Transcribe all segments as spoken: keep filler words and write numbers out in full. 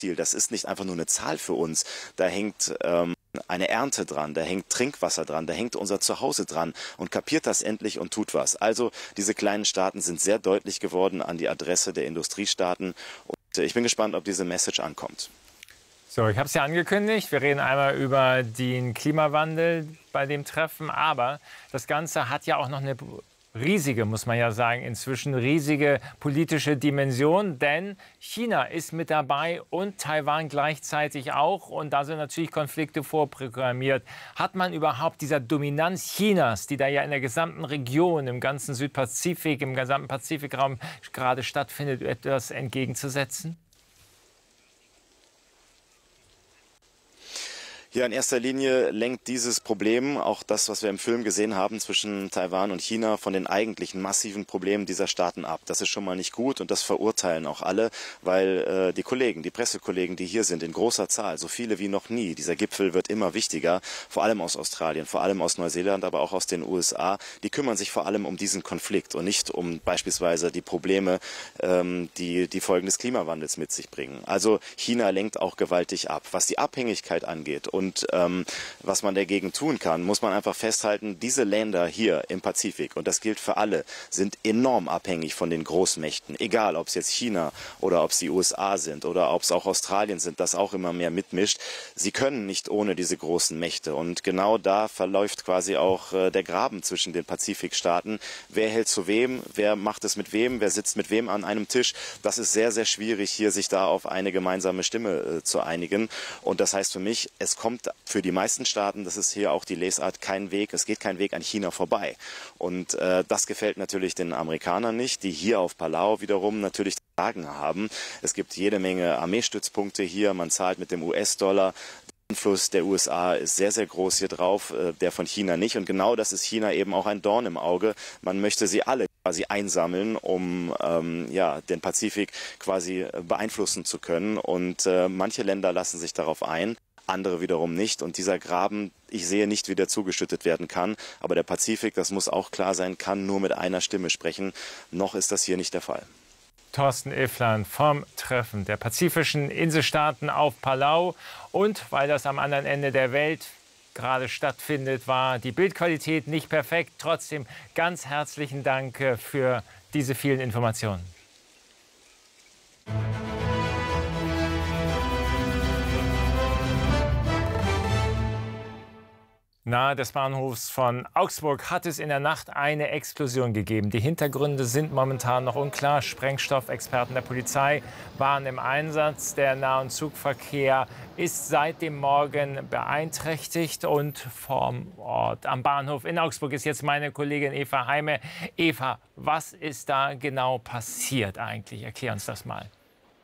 Ziel. Das ist nicht einfach nur eine Zahl für uns. Da hängt ähm, eine Ernte dran, da hängt Trinkwasser dran, da hängt unser Zuhause dran und kapiert das endlich und tut was. Also diese kleinen Staaten sind sehr deutlich geworden an die Adresse der Industriestaaten und ich bin gespannt, ob diese Message ankommt. So, ich habe es ja angekündigt, wir reden einmal über den Klimawandel bei dem Treffen, aber das Ganze hat ja auch noch eine riesige, muss man ja sagen, inzwischen riesige politische Dimension, denn China ist mit dabei und Taiwan gleichzeitig auch und da sind natürlich Konflikte vorprogrammiert. Hat man überhaupt dieser Dominanz Chinas, die da ja in der gesamten Region, im ganzen Südpazifik, im gesamten Pazifikraum gerade stattfindet, etwas entgegenzusetzen? Ja, in erster Linie lenkt dieses Problem, auch das, was wir im Film gesehen haben zwischen Taiwan und China, von den eigentlichen massiven Problemen dieser Staaten ab. Das ist schon mal nicht gut und das verurteilen auch alle, weil äh, die Kollegen, die Pressekollegen, die hier sind, in großer Zahl, so viele wie noch nie, dieser Gipfel wird immer wichtiger, vor allem aus Australien, vor allem aus Neuseeland, aber auch aus den U S A, die kümmern sich vor allem um diesen Konflikt und nicht um beispielsweise die Probleme, ähm, die die Folgen des Klimawandels mit sich bringen. Also China lenkt auch gewaltig ab. Was die Abhängigkeit angeht und Und ähm, was man dagegen tun kann, muss man einfach festhalten, diese Länder hier im Pazifik, und das gilt für alle, sind enorm abhängig von den Großmächten. Egal, ob es jetzt China oder ob es die U S A sind oder ob es auch Australien sind, das auch immer mehr mitmischt. Sie können nicht ohne diese großen Mächte. Und genau da verläuft quasi auch äh, der Graben zwischen den Pazifikstaaten. Wer hält zu wem? Wer macht es mit wem? Wer sitzt mit wem an einem Tisch? Das ist sehr, sehr schwierig, hier sich da auf eine gemeinsame Stimme äh, zu einigen. Und das heißt für mich, es kommt für die meisten Staaten, das ist hier auch die Lesart, kein Weg, es geht kein Weg an China vorbei. Und äh, das gefällt natürlich den Amerikanern nicht, die hier auf Palau wiederum natürlich Sagen haben. Es gibt jede Menge Armeestützpunkte hier, man zahlt mit dem U S-Dollar. Der Einfluss der U S A ist sehr, sehr groß hier drauf, äh, der von China nicht. Und genau das ist China eben auch ein Dorn im Auge. Man möchte sie alle quasi einsammeln, um ähm, ja, den Pazifik quasi beeinflussen zu können. Und äh, manche Länder lassen sich darauf ein, andere wiederum nicht. Und dieser Graben, ich sehe nicht, wie der zugeschüttet werden kann. Aber der Pazifik, das muss auch klar sein, kann nur mit einer Stimme sprechen. Noch ist das hier nicht der Fall. Thorsten Iffland vom Treffen der pazifischen Inselstaaten auf Palau. Und weil das am anderen Ende der Welt gerade stattfindet, war die Bildqualität nicht perfekt. Trotzdem ganz herzlichen Dank für diese vielen Informationen. Nahe des Bahnhofs von Augsburg hat es in der Nacht eine Explosion gegeben. Die Hintergründe sind momentan noch unklar. Sprengstoffexperten der Polizei waren im Einsatz. Der Nah- und Zugverkehr ist seit dem Morgen beeinträchtigt. Und vom Ort am Bahnhof in Augsburg ist jetzt meine Kollegin Eva Heime. Eva, was ist da genau passiert eigentlich? Erklär uns das mal.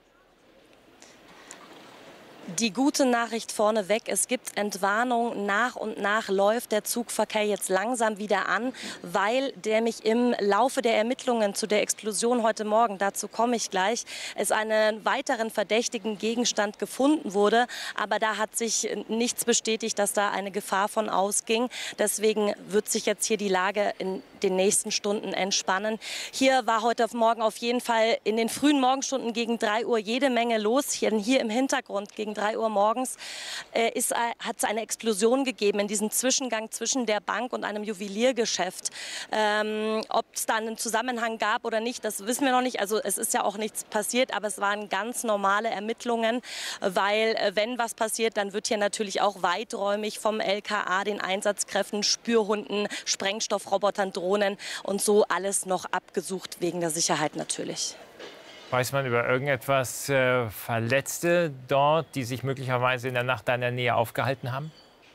Die gute Nachricht vorneweg, es gibt Entwarnung. Nach und nach läuft der Zugverkehr jetzt langsam wieder an, weil der mich im Laufe der Ermittlungen zu der Explosion heute Morgen, dazu komme ich gleich, es einen weiteren verdächtigen Gegenstand gefunden wurde. Aber da hat sich nichts bestätigt, dass da eine Gefahr von ausging. Deswegen wird sich jetzt hier die Lage in den nächsten Stunden entspannen. Hier war heute Morgen auf jeden Fall in den frühen Morgenstunden gegen drei Uhr jede Menge los. Hier, hier im Hintergrund gegen drei Uhr morgens äh, ist, äh, hat es eine Explosion gegeben in diesem Zwischengang zwischen der Bank und einem Juweliergeschäft. Ähm, ob es da einen Zusammenhang gab oder nicht, das wissen wir noch nicht. Also es ist ja auch nichts passiert, aber es waren ganz normale Ermittlungen, weil äh, wenn was passiert, dann wird hier natürlich auch weiträumig vom L K A, den Einsatzkräften, Spürhunden, Sprengstoffrobotern, Drohnen und so alles noch abgesucht, wegen der Sicherheit natürlich. Weiß man über irgendetwas äh, Verletzte dort, die sich möglicherweise in der Nacht da in der Nähe aufgehalten haben?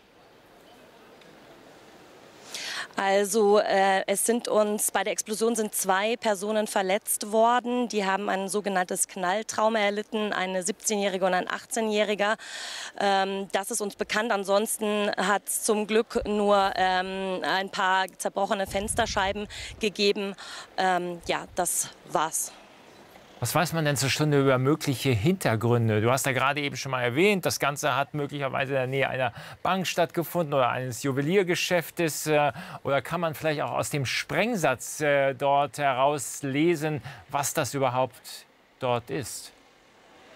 Also äh, es sind uns bei der Explosion sind zwei Personen verletzt worden. Die haben ein sogenanntes Knalltrauma erlitten, eine siebzehnjährige und ein achtzehnjähriger. Ähm, das ist uns bekannt. Ansonsten hat es zum Glück nur ähm, ein paar zerbrochene Fensterscheiben gegeben. Ähm, ja, das war's. Was weiß man denn zur Stunde über mögliche Hintergründe? Du hast ja gerade eben schon mal erwähnt, das Ganze hat möglicherweise in der Nähe einer Bank stattgefunden oder eines Juweliergeschäftes. Oder kann man vielleicht auch aus dem Sprengsatz dort herauslesen, was das überhaupt dort ist?